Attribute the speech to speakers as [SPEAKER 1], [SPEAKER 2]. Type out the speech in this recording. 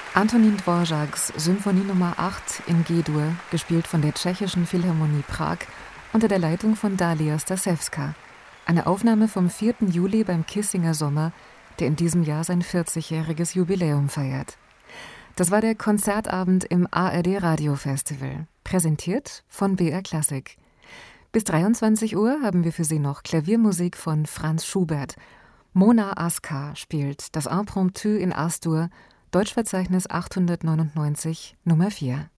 [SPEAKER 1] Antonín Dvořáks Symphonie Nummer 8 in G-Dur, gespielt von der Tschechischen Philharmonie Prag unter der Leitung von Dalia Stasewska. Eine Aufnahme vom 4. Juli beim Kissinger Sommer, der in diesem Jahr sein 40-jähriges Jubiläum feiert. Das war der Konzertabend im ARD Radio Festival, präsentiert von BR Klassik. Bis 23 Uhr haben wir für Sie noch Klaviermusik von Franz Schubert. Mona Askar spielt das Impromptu in As-Dur, Deutschverzeichnis 899, Nummer 4.